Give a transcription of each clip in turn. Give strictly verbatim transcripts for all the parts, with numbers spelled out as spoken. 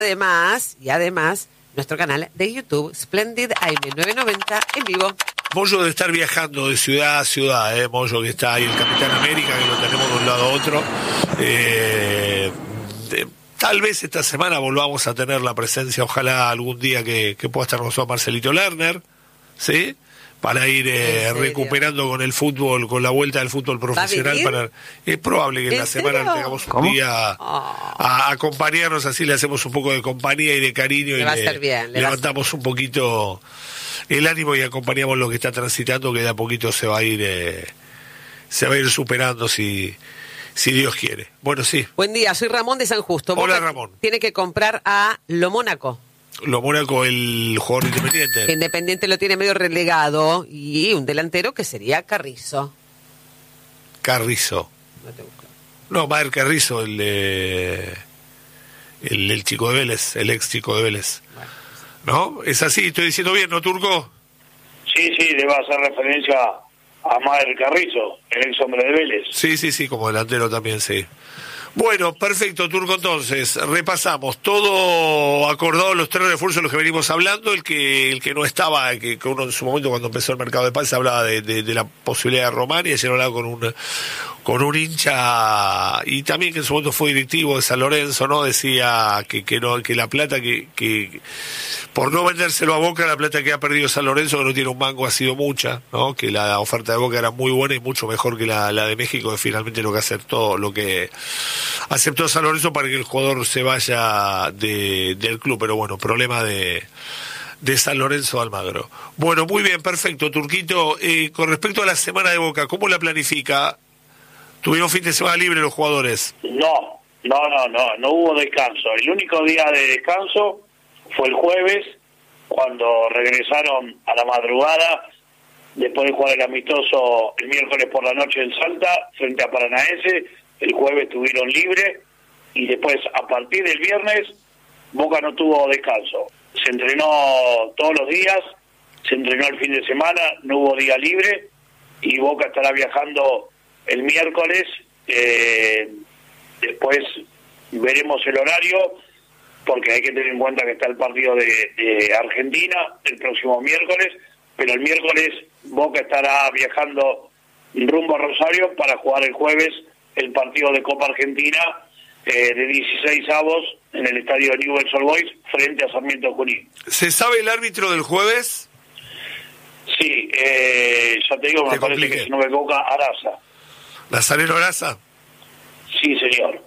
Además, y además, nuestro canal de YouTube, Splendid A M novecientos noventa, en vivo. Moyo debe estar viajando de ciudad a ciudad, ¿eh? Moyo que está ahí, el Capitán América, que lo tenemos de un lado a otro. Eh, de, tal vez esta semana volvamos a tener la presencia, ojalá algún día que, que pueda estar con nosotros Marcelito Lerner, ¿sí? Para ir eh, recuperando con el fútbol, con la vuelta del fútbol profesional. Para Es probable que en, en la semana serio? tengamos un ¿Cómo? día oh. a, a acompañarnos, así le hacemos un poco de compañía y de cariño le y va le, a ser bien, le levantamos ser... un poquito el ánimo y acompañamos lo que está transitando, que de a poquito se va a ir eh, se va a ir superando si, si Dios quiere. Bueno, sí. Buen día, soy Ramón de San Justo. Hola, Boca Ramón. Tiene que comprar a Lo Mónaco. Lo Mónaco, el jugador independiente. Que Independiente lo tiene medio relegado y un delantero que sería Carrizo. Carrizo. No te busco. No, va a ser Carrizo, el, eh, el el chico de Vélez, el ex chico de Vélez. Bueno, ¿no? ¿Es así? ¿Estoy diciendo bien, no, Turco? Sí, sí, debe hacer referencia a Maher Carrizo, el ex hombre de Vélez. Sí, sí, sí, como delantero también, sí. Bueno, perfecto, Turco, entonces, repasamos todo acordado, los tres refuerzos de los que venimos hablando, el que el que no estaba, que, que uno en su momento cuando empezó el mercado de pases hablaba de, de, de la posibilidad de Román, y ayer hablaba con un con un hincha, y también que en su momento fue directivo de San Lorenzo, ¿no? Decía que que no que la plata que, que por no vendérselo a Boca, la plata que ha perdido San Lorenzo, que no tiene un mango, ha sido mucha, ¿no? Que la oferta de Boca era muy buena y mucho mejor que la, la de México, que finalmente lo que aceptó, lo que aceptó San Lorenzo para que el jugador se vaya de, del club, pero bueno, problema de de San Lorenzo Almagro. Bueno, muy bien, perfecto, Turquito. Eh, con respecto a la semana de Boca, ¿cómo la planifica? ¿Tuvieron fin de semana libre los jugadores? No, no, no, no, no hubo descanso. El único día de descanso fue el jueves, cuando regresaron a la madrugada, después de jugar el amistoso el miércoles por la noche en Salta, frente a Paranaense. El jueves estuvieron libre, y después, a partir del viernes, Boca no tuvo descanso. Se entrenó todos los días, se entrenó el fin de semana, no hubo día libre, y Boca estará viajando el miércoles. Eh, después veremos el horario, porque hay que tener en cuenta que está el partido de, de Argentina el próximo miércoles, pero el miércoles Boca estará viajando rumbo a Rosario para jugar el jueves el partido de Copa Argentina eh, de dieciséis avos en el estadio Newell's Old Boys frente a Sarmiento Junín. ¿Se sabe el árbitro del jueves? Sí, eh, ya te digo, me te parece compliqué. que si no me equivoco, Araza. ¿Nazareno Araza? Sí, señor.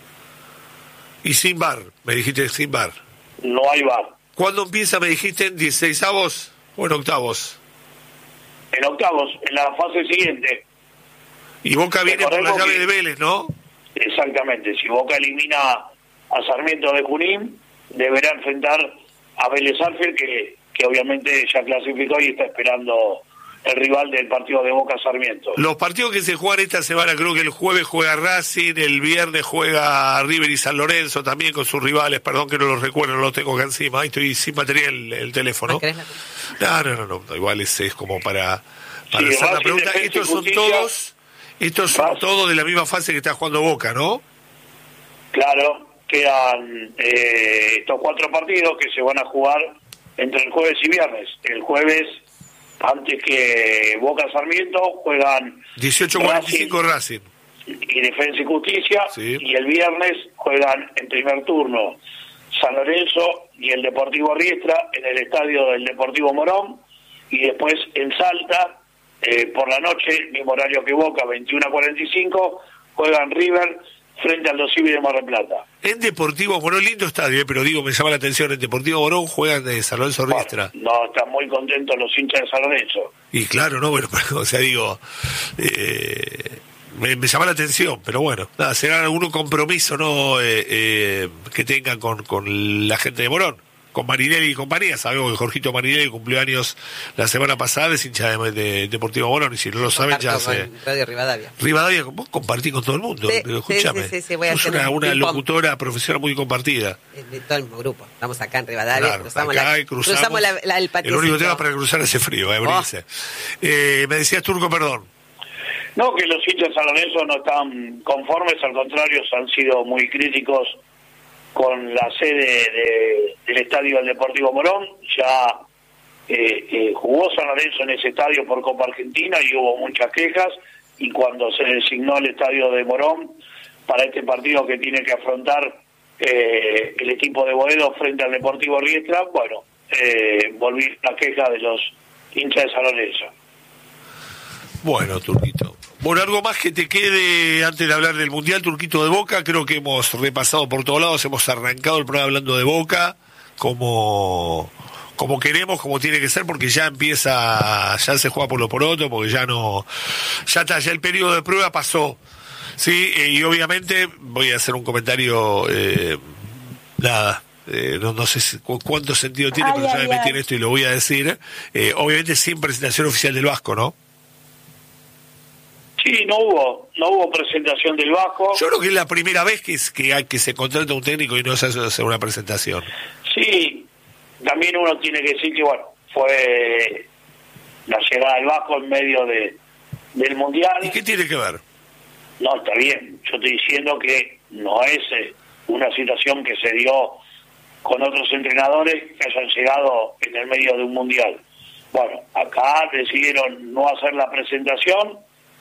¿Y sin bar? Me dijiste sin bar. No hay bar. ¿Cuándo empieza, me dijiste, en dieciséis avos o en octavos? En octavos, en la fase siguiente. Y Boca viene por la llave que... de Vélez, ¿no? Exactamente. Si Boca elimina a Sarmiento de Junín, deberá enfrentar a Vélez Sarsfield, que, que obviamente ya clasificó y está esperando el rival del partido de Boca Sarmiento. Los partidos que se juegan esta semana, creo que el jueves juega Racing, el viernes juega River y San Lorenzo también con sus rivales, perdón que no los recuerdo, no los tengo acá encima, ahí estoy sin batería el, el teléfono. No, no, no, no, igual es, es como para, para sí, hacer la pregunta. Estos son todos, estos son Racing. todos de la misma fase que está jugando Boca, ¿no? Claro, quedan eh, estos cuatro partidos que se van a jugar entre el jueves y viernes. El jueves, antes que Boca Sarmiento, juegan dieciocho cuarenta y cinco Racing y Defensa y Justicia, sí. Y el viernes juegan en primer turno San Lorenzo y el Deportivo Riestra en el estadio del Deportivo Morón, y después en Salta, eh, por la noche, mismo horario que Boca, veintiuno a cuarenta y cinco, juegan River frente al Dosivi de Mar del Plata. En Deportivo Morón, lindo estadio, eh, pero digo, me llama la atención, en Deportivo Morón juegan de San Lorenzo Riestra. Bueno, no, están muy contentos los hinchas de San Lorenzo. Y claro, no, bueno, o sea, digo, eh, me, me llama la atención, pero bueno, nada, será algún compromiso, ¿no? Eh, eh, que tengan con, con la gente de Morón, con Marinelli y compañía. Sabemos que Jorgito Marinelli cumplió años la semana pasada, es hincha de, de Deportivo Morón, y si no lo saben ya se... Radio Rivadavia. Rivadavia, vos compartís con todo el mundo, sí, pero escúchame, sí, sí, sí, voy a es una, una locutora profesional muy compartida. De todo el mismo grupo, estamos acá en Rivadavia, claro, cruzamos, acá la, cruzamos, cruzamos la, la, el patiecito. El único tema para cruzar ese frío, eh, oh. eh, me decías, Turco, perdón. No, que los hinchas de San Lorenzo no están conformes, al contrario, han sido muy críticos con la sede de, del estadio del Deportivo Morón. Ya eh, eh, jugó San Lorenzo en ese estadio por Copa Argentina y hubo muchas quejas, y cuando se designó el estadio de Morón para este partido que tiene que afrontar eh, el equipo de Boedo frente al Deportivo Riestra, bueno, eh, volví la queja de los hinchas de San Lorenzo. Bueno, Turquito. Bueno, algo más que te quede antes de hablar del Mundial, Turquito, de Boca. Creo que hemos repasado por todos lados, hemos arrancado el programa hablando de Boca, como, como queremos, como tiene que ser, porque ya empieza, ya se juega por lo poroto, porque ya no, ya está, ya el periodo de prueba pasó. Sí, eh, y obviamente voy a hacer un comentario, eh, nada, eh, no, no sé si, cu cuánto sentido tiene, ay, pero ya me metí en esto y lo voy a decir. Eh, obviamente sin presentación oficial del Vasco, ¿no? Sí, no hubo, no hubo presentación del Vasco. Yo creo que es la primera vez que, es, que, hay, que se contrata un técnico y no se hace una presentación. Sí, también uno tiene que decir que, bueno, fue la llegada del Vasco en medio de del Mundial. ¿Y qué tiene que ver? No, está bien. Yo estoy diciendo que no es eh, una situación que se dio con otros entrenadores que hayan llegado en el medio de un Mundial. Bueno, acá decidieron no hacer la presentación.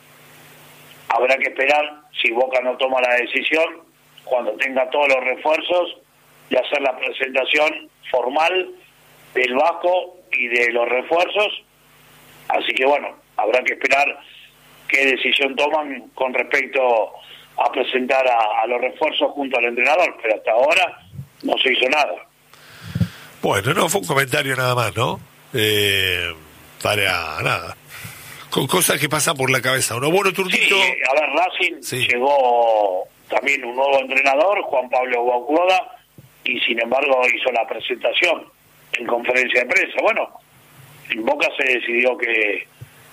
Habrá que esperar, si Boca no toma la decisión, cuando tenga todos los refuerzos, de hacer la presentación formal del Vasco y de los refuerzos. Así que bueno, habrá que esperar qué decisión toman con respecto a presentar a, a los refuerzos junto al entrenador, pero hasta ahora no se hizo nada. Bueno, no, fue un comentario nada más, ¿no? Eh, para nada. Con cosas que pasan por la cabeza. ¿No? Bueno, Turquito. Sí, a ver, Racing sí. Llegó también un nuevo entrenador, Juan Pablo Guacuoda, y sin embargo hizo la presentación en conferencia de prensa. Bueno, en Boca se decidió que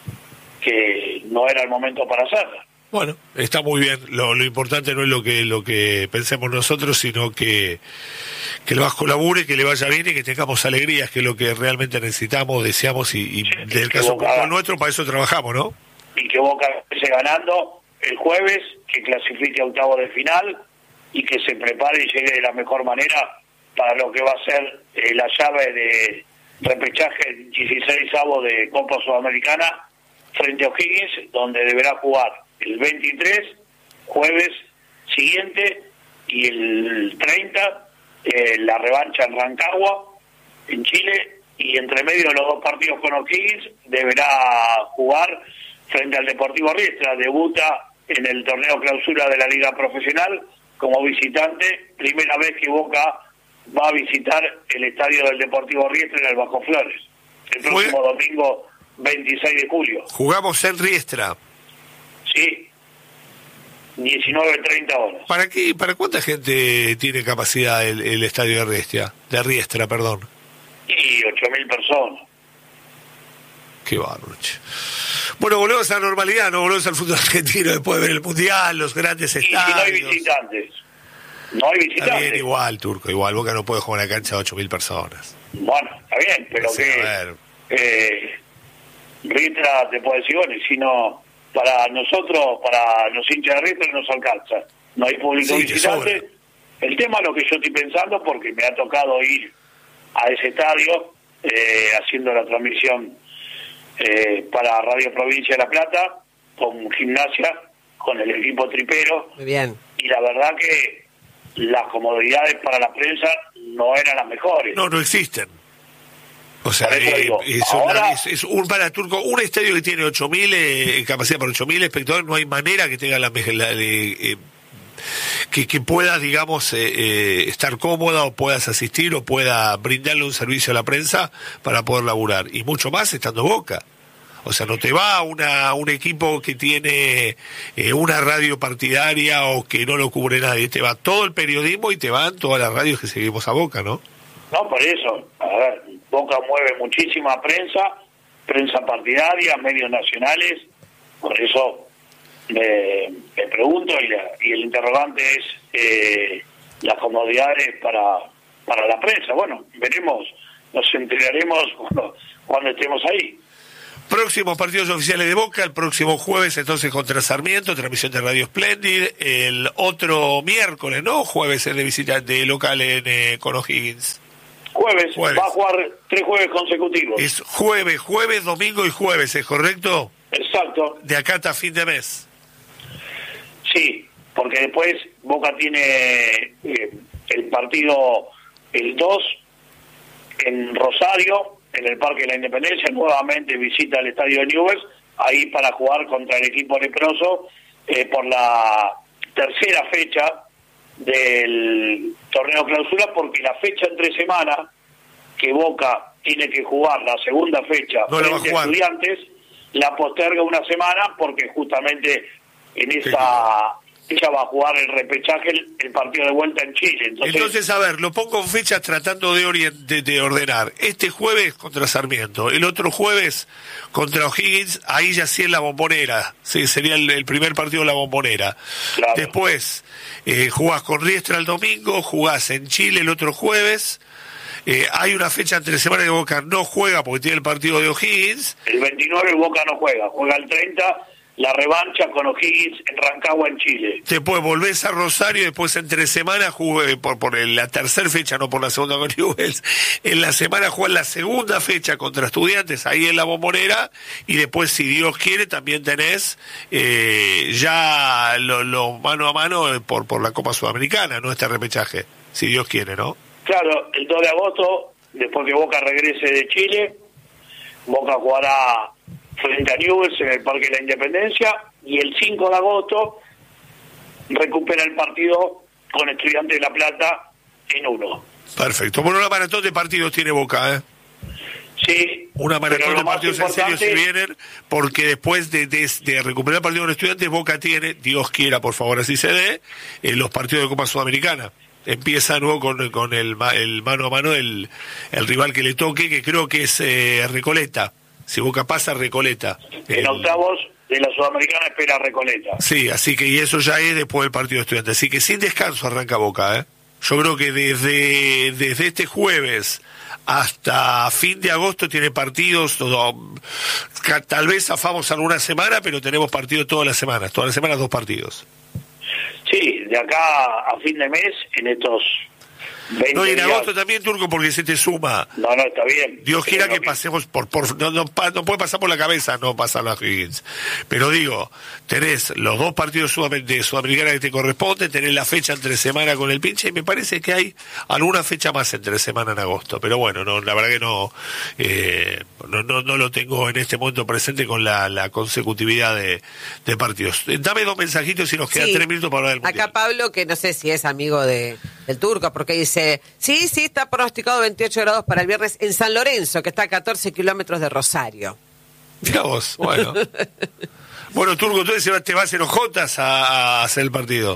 que no era el momento para hacerla. Bueno, está muy bien. Lo, lo importante no es lo que lo que pensemos nosotros, sino que que el Vasco labure, que le vaya bien y que tengamos alegrías, que es lo que realmente necesitamos, deseamos, y, y sí, del caso Boca, nuestro, para eso trabajamos, ¿no? Y que Boca esté ganando el jueves, que clasifique a octavo de final y que se prepare y llegue de la mejor manera para lo que va a ser eh, la llave de repechaje dieciseisavo de Copa Sudamericana frente a O'Higgins, donde deberá jugar el veintitrés, jueves siguiente, y el treinta, eh, la revancha en Rancagua, en Chile, y entre medio de los dos partidos con O'Higgins deberá jugar frente al Deportivo Riestra. Debuta en el torneo clausura de la Liga Profesional como visitante, primera vez que Boca va a visitar el estadio del Deportivo Riestra en el Bajo Flores, el próximo ¿Fue? domingo veintiséis de julio. Jugamos en Riestra. Sí, diecinueve treinta horas. ¿Para qué? ¿Para cuánta gente tiene capacidad el, el estadio de Riestra? De Riestra, perdón. Y ocho mil personas. Qué bárbaro. Bueno, volvemos a la normalidad, no volvemos al fútbol argentino después de ver el Mundial, los grandes estadios. Y si no hay visitantes. No hay visitantes. Está bien, igual, Turco, igual. Boca no puede jugar una cancha de ocho mil personas. Bueno, está bien, pero no sé, que... A ver. Eh, Riestra te puede decir, bueno, y si no, para nosotros, para los hinchas de Riestra nos alcanza. No hay público sí, visitante. El tema es lo que yo estoy pensando, porque me ha tocado ir a ese estadio eh, haciendo la transmisión eh, para Radio Provincia de La Plata, con Gimnasia, con el equipo tripero. Muy bien. Y la verdad que las comodidades para la prensa no eran las mejores. No, no existen. O sea, eh, digo, es, ahora, una, es, es un para Turco, un estadio que tiene ocho mil, eh, capacidad para ocho mil espectadores, no hay manera que tenga la, la eh, eh, que, que puedas, digamos, eh, eh, estar cómoda, o puedas asistir, o pueda brindarle un servicio a la prensa para poder laburar, y mucho más estando Boca. O sea, no te va una un equipo que tiene eh, una radio partidaria o que no lo cubre nadie, te va todo el periodismo y te van todas las radios que seguimos a Boca, ¿no? No, por eso, a ver, Boca mueve muchísima prensa, prensa partidaria, medios nacionales, por eso me, me pregunto, y, la, y el interrogante es eh, las comodidades para, para la prensa. Bueno, veremos, nos enteraremos cuando, cuando estemos ahí. Próximos partidos oficiales de Boca, el próximo jueves entonces contra Sarmiento, transmisión de Radio Splendid, el otro miércoles, ¿no? Jueves es de visita de local en eh, con O'Higgins. Jueves, Jueves, va a jugar tres jueves consecutivos. Es jueves, jueves, domingo y jueves, ¿es correcto? Exacto. De acá hasta fin de mes. Sí, porque después Boca tiene eh, el partido el dos en Rosario, en el Parque de la Independencia, nuevamente visita el estadio de Newell's, ahí para jugar contra el equipo leproso eh, por la tercera fecha del torneo clausura, porque la fecha entre semana que Boca tiene que jugar, la segunda fecha no frente a Estudiantes, la posterga una semana porque justamente en esa fecha va a jugar el repechaje, el, el partido de vuelta en Chile. Entonces, Entonces, a ver, lo pongo en fechas tratando de, orient de, de ordenar. Este jueves contra Sarmiento, el otro jueves contra O'Higgins, ahí ya sí en la Bombonera, sí, sería el, el primer partido de la Bombonera. Claro. Después, eh, jugás con Riestra el domingo, jugás en Chile el otro jueves. Eh, hay una fecha entre semana que Boca no juega porque tiene el partido de O'Higgins. El veintinueve Boca no juega, juega el treinta, la revancha con O'Higgins en Rancagua, en Chile. Después volvés a Rosario y después entre semana jugué por, por el, la tercera fecha, no por la segunda con Newell's. En la semana juegan la segunda fecha contra Estudiantes, ahí en la Bombonera, y después, si Dios quiere, también tenés eh, ya lo, lo mano a mano por, por la Copa Sudamericana, no este repechaje, si Dios quiere, ¿no? Claro, el dos de agosto, después que Boca regrese de Chile, Boca jugará frente a Newell's en el Parque de la Independencia, y el cinco de agosto recupera el partido con Estudiantes de La Plata en uno. Perfecto. Bueno, una maratón de partidos tiene Boca, ¿eh? Sí. Una maratón de partidos en serio importante... se vienen, porque después de, de, de recuperar el partido con Estudiantes, Boca tiene, Dios quiera, por favor, así se dé, eh, los partidos de Copa Sudamericana. Empieza nuevo con, con el, el mano a mano el, el rival que le toque, que creo que es eh, Recoleta. Si Boca pasa, Recoleta. En el... octavos de la Sudamericana espera Recoleta. Sí, así que y eso ya es después del partido de Estudiantes. Así que sin descanso arranca Boca, ¿eh? Yo creo que desde, desde este jueves hasta fin de agosto tiene partidos, todo, tal vez zafamos alguna semana, pero tenemos partidos todas las semanas, todas las semanas dos partidos. Sí, de acá a fin de mes, en estos veinte No, y en días... agosto también, Turco, porque se te suma. No, no, está bien. Dios quiera que, que pasemos por... por no, no, no puede pasar por la cabeza no pasar a Higgins. Pero digo, tenés los dos partidos sudam de Sudamericana que te corresponden, tenés la fecha entre semana con el pinche, y me parece que hay alguna fecha más entre semana en agosto. Pero bueno, no, la verdad que no, eh, no, no, no lo tengo en este momento presente con la, la consecutividad de, de partidos. Dame dos mensajitos y nos quedan Sí. tres minutos para hablar del Mundial. Acá Pablo, que no sé si es amigo de, del Turco, porque dice, sí, sí, está pronosticado veintiocho grados para el viernes en San Lorenzo, que está a catorce kilómetros de Rosario. Mirá vos, bueno. Bueno, Turco, entonces te vas en Ojotas a, a hacer el partido.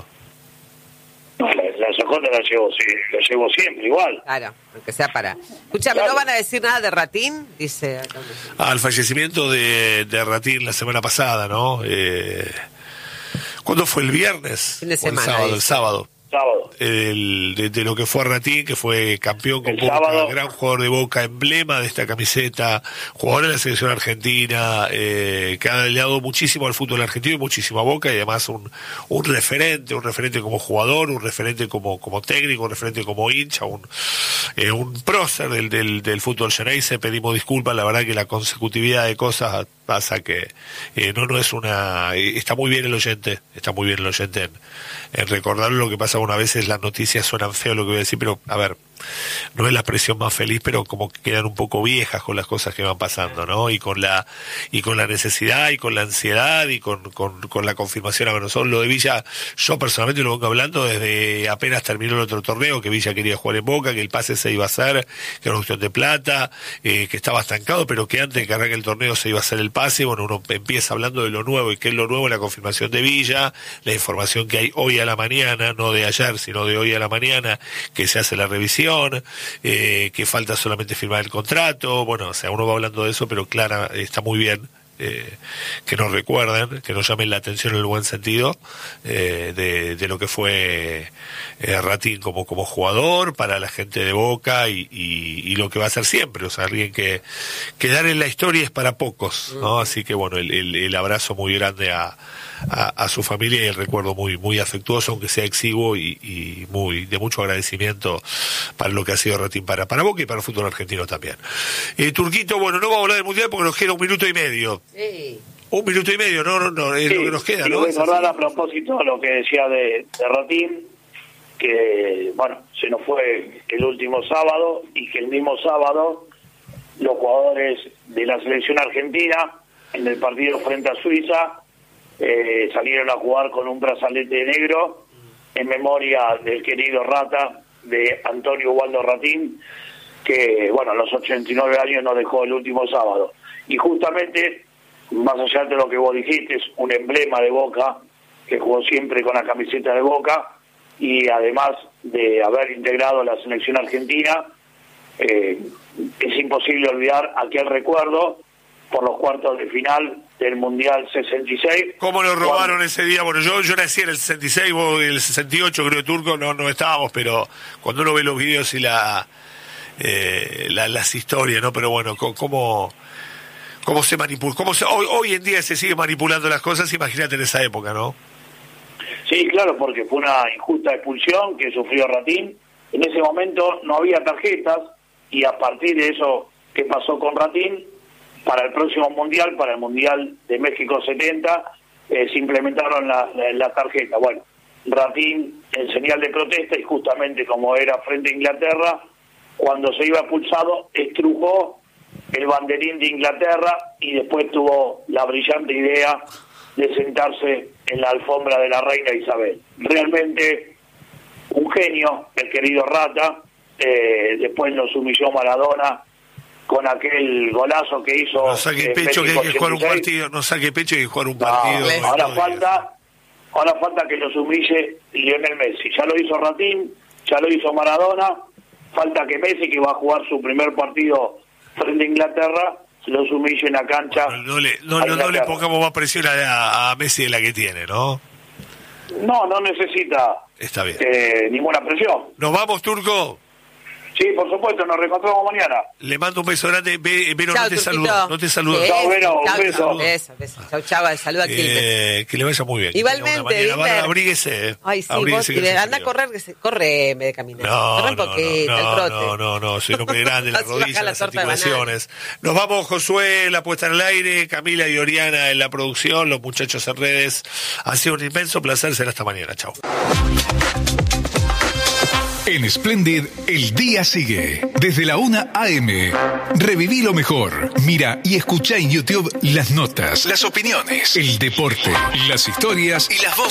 No, la, la Sojota la llevo, sí, la llevo siempre, igual. Claro, aunque sea para... Escúchame, Claro. ¿no van a decir nada de Ratín? Dice... Al fallecimiento de, de Ratín la semana pasada, ¿no? Eh, ¿Cuándo fue? ¿El viernes? Fin de ¿O semana, el sábado, dice. el sábado. Sábado. El, de, de lo que fue Ratín, que fue campeón con El Boca, sábado. gran jugador de Boca, emblema de esta camiseta, jugador de la selección argentina, eh, que ha dado muchísimo al fútbol argentino y muchísimo a Boca, y además un, un referente, un referente como jugador, un referente como, como técnico, un referente como hincha, un, eh, un prócer del, del, del fútbol xeneize. Pedimos disculpas, la verdad que la consecutividad de cosas pasa que eh, no no es una... Está muy bien el oyente, está muy bien el oyente en, en recordar lo que pasa una vez. Las noticias suenan feo lo que voy a decir, pero a ver, no es la expresión más feliz, pero como que quedan un poco viejas con las cosas que van pasando, ¿no? Y con la y con la necesidad y con la ansiedad y con, con, con la confirmación. A ver, nosotros lo de Villa, yo personalmente lo vengo hablando desde apenas terminó el otro torneo, que Villa quería jugar en Boca, que el pase se iba a hacer, que era una cuestión de plata, eh, que estaba estancado, pero que antes de que arranque el torneo se iba a hacer el pase. Bueno, uno empieza hablando de lo nuevo, y que es lo nuevo, la confirmación de Villa, la información que hay hoy a la mañana, no de ayer, sino de hoy a la mañana, que se hace la revisión, eh, que falta solamente firmar el contrato. Bueno, o sea, uno va hablando de eso, pero Clara está muy bien eh, que nos recuerden, que nos llamen la atención en el buen sentido, eh, de, de lo que fue eh, Ratín como, como jugador, para la gente de Boca y, y, y lo que va a ser siempre, o sea, alguien que quedar en la historia es para pocos, ¿no? Así que bueno, el, el, el abrazo muy grande a, a, a su familia y el recuerdo muy, muy afectuoso, aunque sea exiguo y, y muy, de mucho agradecimiento para lo que ha sido Ratín para, para Boca y para el fútbol argentino también. Eh, Turquito, bueno, no vamos a hablar del Mundial porque nos queda un minuto y medio. Sí. Un minuto y medio, no, no, no es Sí, lo que nos queda, y ¿no? voy a hablar a propósito de lo que decía de, de Ratín, que, bueno, se nos fue el último sábado y que el mismo sábado los jugadores de la selección argentina en el partido frente a Suiza eh, salieron a jugar con un brazalete negro en memoria del querido Rata, de Antonio Ubaldo Ratín, que, bueno, a los ochenta y nueve años nos dejó el último sábado. Y justamente, más allá de lo que vos dijiste, es un emblema de Boca, que jugó siempre con la camiseta de Boca, y además de haber integrado la selección argentina, eh, es imposible olvidar aquel recuerdo por los cuartos de final del Mundial sesenta y seis. ¿Cómo lo robaron cuando... ese día? Bueno, yo yo nací en el sesenta y seis, vos en el sesenta y ocho, creo, Turco, no no estábamos, pero cuando uno ve los videos y la, eh, la las historias, ¿no? Pero bueno, ¿cómo, cómo se manipula? ¿Cómo se, hoy, hoy en día se sigue manipulando las cosas? Imagínate en esa época, ¿no? Sí, claro, porque fue una injusta expulsión que sufrió Ratín. En ese momento no había tarjetas y a partir de eso que pasó con Ratín, para el próximo Mundial, para el Mundial de México setenta, eh, se implementaron la, la, la tarjeta. Bueno, Ratín en señal de protesta y justamente como era frente a Inglaterra, cuando se iba expulsado, estrujó el banderín de Inglaterra y después tuvo la brillante idea de sentarse en la alfombra de la reina Isabel. Realmente un genio, el querido Rata. Eh, después nos humilló Maradona con aquel golazo que hizo. No saque pecho que hay que jugar un partido, no saque pecho que hay que jugar un partido. No, ahora falta, ahora falta que nos humille Lionel Messi. Ya lo hizo Ratín, ya lo hizo Maradona, falta que Messi, que va a jugar su primer partido frente a Inglaterra, los humille en la cancha. Bueno, no, le, no, no, no le pongamos más presión a, a Messi de la que tiene, ¿no? No, no necesita Está bien. Eh, ninguna presión. ¿Nos vamos, Turco? Sí, por supuesto, nos reencontramos mañana. Le mando un beso grande. Ve, Vero, chau, no te Turquito. saludo. No te saludo. Sí, Chau, Vero, un chau, beso. chau, beso, beso. Chau, chau, saluda a Quilmes. Eh, que le vaya muy bien. Igualmente, Dimer. Abríguese. Eh. Ay, sí, Abríguese vos, que anda hace a correr, que se, corre en vez de caminar. No, corre un no, poquito, no, el trote. no, no, no, soy un hombre grande, las Así baja rodillas, la las torta de articulaciones. Nos vamos, Josué, la puesta en el aire, Camila y Oriana en la producción, los muchachos en redes. Ha sido un inmenso placer, será hasta mañana. Chao. En Splendid, el día sigue. Desde la una a eme. Reviví lo mejor. Mira y escucha en YouTube las notas, las opiniones, el deporte, las historias y las voces.